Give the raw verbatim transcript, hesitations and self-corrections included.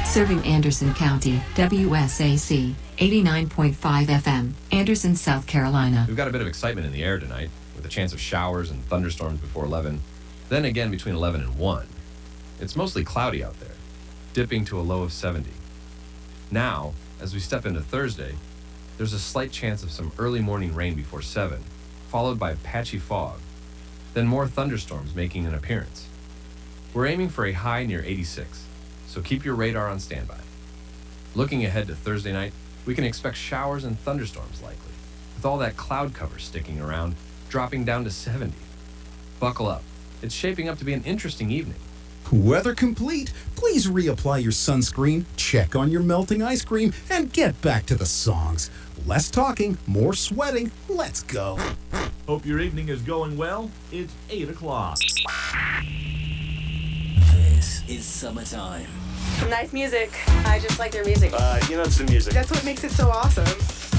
Serving Anderson County, W S A C, eighty-nine point five F M, Anderson, South Carolina. We've got a bit of excitement in the air tonight, with a chance of showers and thunderstorms before eleven, then again between eleven and one. It's mostly cloudy out there, dipping to a low of seventy. Now, as we step into Thursday, there's a slight chance of some early morning rain before seven, followed by patchy fog, then more thunderstorms making an appearance. We're aiming for a high near eighty-six, so keep your radar on standby. Looking ahead to Thursday night, we can expect showers and thunderstorms likely, with all that cloud cover sticking around, dropping down to seventy. Buckle up. It's shaping up to be an interesting evening. Weather complete. Please reapply your sunscreen, check on your melting ice cream, and get back to the songs. Less talking, more sweating. Let's go. Hope your evening is going well. It's eight o'clock. This is summertime. Nice music. I just like their music. Uh, you know, it's the music. That's what makes it so awesome.